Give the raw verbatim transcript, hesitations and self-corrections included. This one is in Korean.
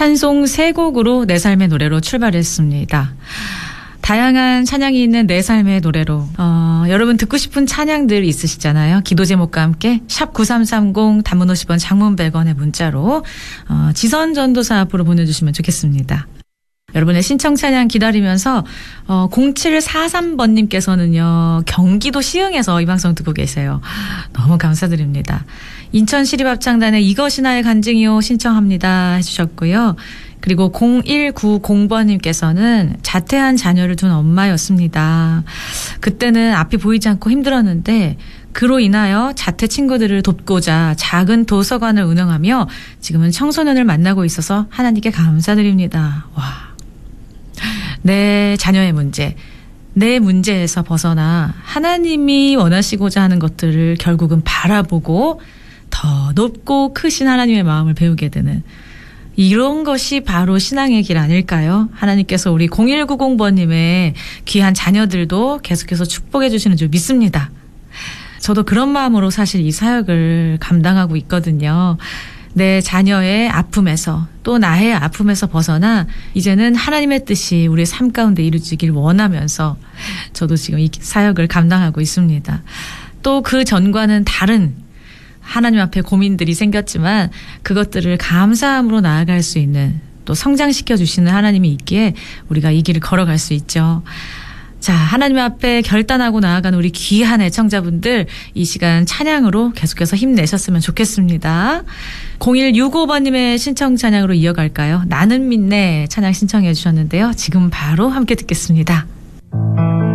찬송 세 곡으로 내 삶의 노래로 출발했습니다. 다양한 찬양이 있는 내 삶의 노래로 어, 여러분 듣고 싶은 찬양들 있으시잖아요. 기도 제목과 함께 샵 구삼삼공 단문 오십 원 장문 백 원의 문자로 어, 지선 전도사 앞으로 보내주시면 좋겠습니다. 여러분의 신청 찬양 기다리면서 어, 공칠사삼 번님께서는요. 경기도 시흥에서 이 방송 듣고 계세요. 너무 감사드립니다. 인천 시립합창단의 이것이 나의 간증이요 신청합니다 해주셨고요. 그리고 공일구공 번님께서는 자퇴한 자녀를 둔 엄마였습니다. 그때는 앞이 보이지 않고 힘들었는데 그로 인하여 자퇴 친구들을 돕고자 작은 도서관을 운영하며 지금은 청소년을 만나고 있어서 하나님께 감사드립니다. 와, 내 자녀의 문제, 내 문제에서 벗어나 하나님이 원하시고자 하는 것들을 결국은 바라보고 더 높고 크신 하나님의 마음을 배우게 되는 이런 것이 바로 신앙의 길 아닐까요? 하나님께서 우리 공일구공 번님의 귀한 자녀들도 계속해서 축복해 주시는 줄 믿습니다. 저도 그런 마음으로 사실 이 사역을 감당하고 있거든요. 내 자녀의 아픔에서 또 나의 아픔에서 벗어나 이제는 하나님의 뜻이 우리의 삶 가운데 이루어지길 원하면서 저도 지금 이 사역을 감당하고 있습니다. 또 그 전과는 다른 하나님 앞에 고민들이 생겼지만 그것들을 감사함으로 나아갈 수 있는 또 성장시켜 주시는 하나님이 있기에 우리가 이 길을 걸어갈 수 있죠. 자, 하나님 앞에 결단하고 나아가는 우리 귀한 애청자분들 이 시간 찬양으로 계속해서 힘내셨으면 좋겠습니다. 공일육오 번님의 신청 찬양으로 이어갈까요? 나는 믿네 찬양 신청해 주셨는데요. 지금 바로 함께 듣겠습니다.